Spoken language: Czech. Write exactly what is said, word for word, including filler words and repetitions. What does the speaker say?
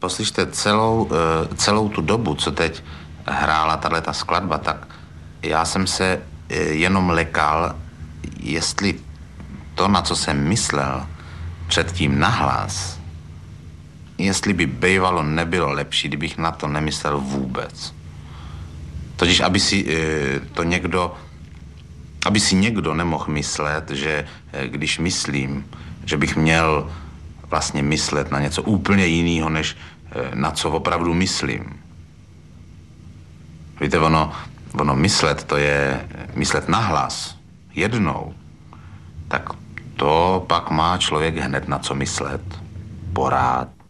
Poslyšte, celou, celou tu dobu, co teď hrála tato skladba, tak já jsem se jenom lekal, jestli to, na co jsem myslel předtím nahlas, jestli by bývalo nebylo lepší, kdybych na to nemyslel vůbec. Totiž, aby si to někdo, aby si někdo nemohl myslet, že když myslím, že bych měl vlastně myslet na něco úplně jiného, než na co opravdu myslím. Víte, ono, ono myslet, to je myslet nahlas, jednou, tak to pak má člověk hned na co myslet, porád.